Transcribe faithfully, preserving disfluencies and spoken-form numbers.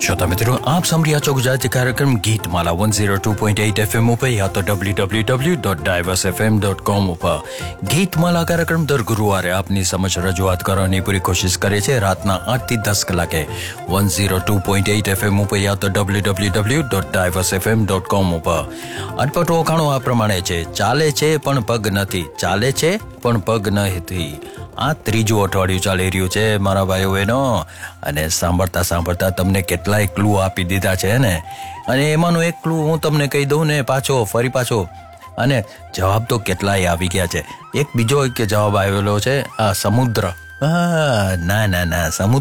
श्रोता मित्रों, आप सुन रहे हो गुजराती कार्यक्रम गीत माला one oh two point eight F M ઉપર યા તો w w w dot diverse f m dot com ઉપર ગીત માલા કાર્યક્રમ દર ગુરુવારે આપની સમક્ષ રજૂઆત કરવાની પૂરી કોશિશ કરે છે રાતના આઠ થી દસ કલાકે one oh two point eight F M ઉપર યા તો w w w dot diverse f m dot com ઉપર અટપટો ખાણો આ પ્રમાણે છે. ચાલે છે પણ પગ નથી, ચાલે છે પણ પગ નથી. આ ત્રીજું અઠવાડિયું ચાલી રહ્યું છે મારા ભાઈઓ બહેનો, અને સાંભળતા સાંભળતા તમને કેટલાય ક્લુ આપી દીધા છે ને, અને એમાંનો એક ક્લુ હું તમને કહી દઉં ને પાછો ફરી પાછો, અને જવાબ તો કેટલાય આવી ગયા છે. એક બીજો એક જવાબ આવેલો છે, આ સમુદ્ર. હા ના ના ના સમુદ્ર